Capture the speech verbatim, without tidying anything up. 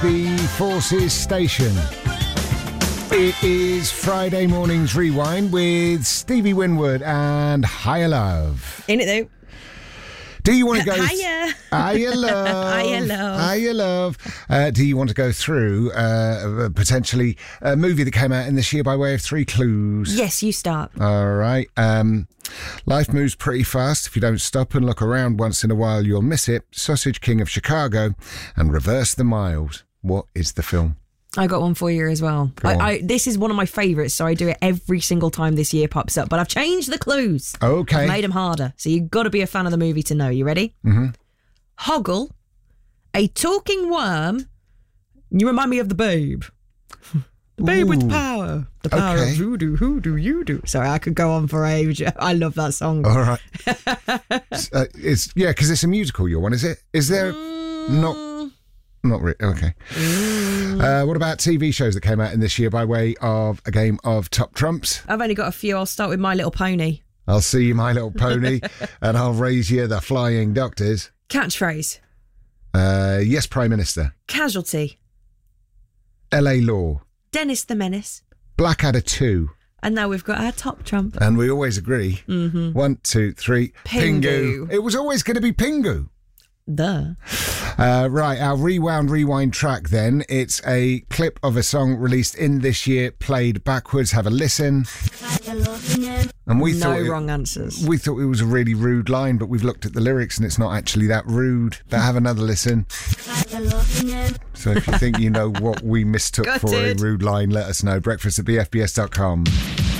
The Forces Station. It is Friday Morning's Rewind with Stevie Winwood and Higher Love. In it though. Do you want to go... Hiya. Hiya, love. Hiya, love. Hiya, love. Uh, do you want to go through uh, potentially a movie that came out in this year by way of three clues? Yes, you start. All right. Um, life moves pretty fast. If you don't stop and look around once in a while, you'll miss it. Sausage King of Chicago and Reverse the Miles. What is the film? I got one for you as well. I, I, this is one of my favourites, so I do it every single time this year pops up. But I've changed the clues. Okay. I've made them harder. So you've got to be a fan of the movie to know. You ready? Mm-hmm. Hoggle, a talking worm. You remind me of the Babe. The Babe Ooh. with power. The power Okay. of voodoo. Who do you do? Sorry, I could go on for age. I love that song. All right. uh, it's yeah, because it's a musical. Your one, is it? Is there Mm. not? Not really. Okay. Mm. Uh, what about T V shows that came out in this year by way of a game of Top Trumps? I've only got a few. I'll start with My Little Pony. I'll see you, My Little Pony, and I'll raise you the Flying Doctors. Catchphrase. Uh, yes, Prime Minister. Casualty. L A Law. Dennis the Menace. Blackadder two. And now we've got our top trump. And we always agree. Mm-hmm. One, two, three. Pingu. It was always going to be Pingu. Duh. Uh, right, our Rewound Rewind track then. It's a clip of a song released in this year, played backwards. Have a listen. And we no thought it, wrong answers. We thought it was a really rude line, but we've looked at the lyrics and it's not actually that rude. But have another listen. So if you think you know what we mistook for a Gutted. rude line, let us know. Breakfast at b f b s dot com.